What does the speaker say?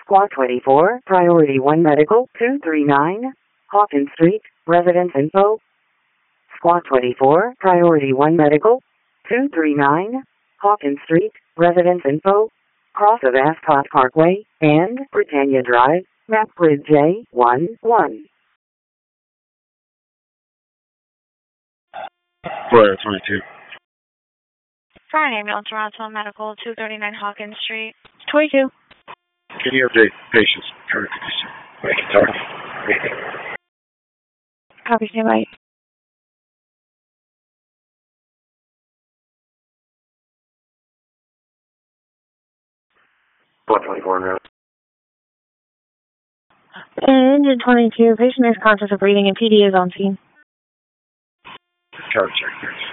Squad 24, Priority 1 Medical, 239, Hawkins Street, residence info. Squad 24, Priority 1 Medical, 239, Hawkins Street, residence info. Cross of Ascot Parkway and Britannia Drive, map grid J11. Florida 22. Friday ambulance Toronto Medical, 239 Hawkins Street. 22. Can you update patient's current condition? I can talk. Copy, stand by. Blood 24 now. Engine 22, patient is conscious of breathing and PD is on scene. Cover check.